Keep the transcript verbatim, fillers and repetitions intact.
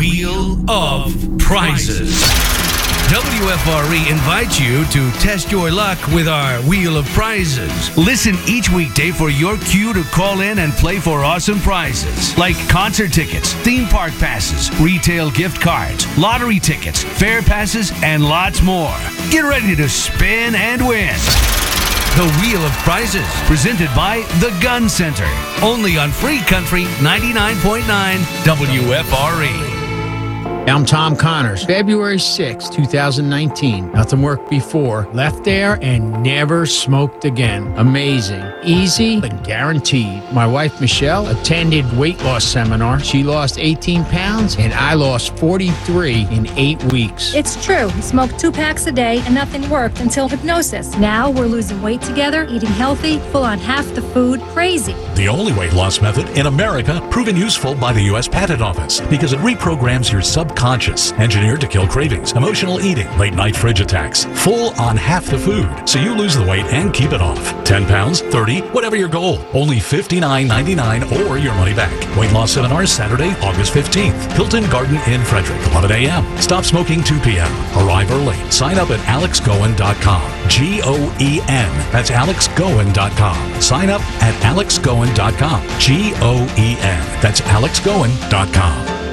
Wheel of Prizes. W F R E invites you to test your luck with our Wheel of Prizes. Listen each weekday for your cue to call in and play for awesome prizes like concert tickets, theme park passes, retail gift cards, lottery tickets, fair passes, and lots more. Get ready to spin and win. The Wheel of Prizes, presented by The Gun Center. Only on Free Country ninety-nine point nine W F R E. I'm Tom Connors. February sixth, twenty nineteen. Nothing worked before. Left there and never smoked again. Amazing. Easy and guaranteed. My wife, Michelle, attended weight loss seminar. She lost eighteen pounds and I lost forty-three in eight weeks. It's true. We smoked two packs a day and nothing worked until hypnosis. Now we're losing weight together, eating healthy, full on half the food. Crazy. The only weight loss method in America proven useful by the U S Patent Office because it reprograms your subconscious. Engineered to kill cravings, emotional eating, late night fridge attacks. Full on half the food, so you lose the weight and keep it off. ten pounds, thirty, whatever your goal. Only fifty-nine ninety-nine or your money back. Weight loss seminars Saturday, August fifteenth. Hilton Garden Inn, Frederick, eleven a.m. Stop smoking two p.m. Arrive early. Sign up at alex goen dot com. G O E N. That's alex goen dot com. Sign up at alex goen dot com. G O E N. That's alex goen dot com.